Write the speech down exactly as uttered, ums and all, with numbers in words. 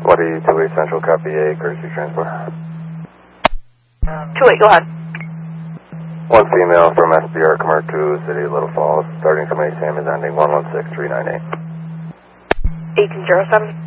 What are you, two eight Central, copy A, courtesy transport. two eight, go ahead. One female from S B R Commerce to City of Little Falls, starting from A SAM is ending one one six three nine eight. eighteen zero seven.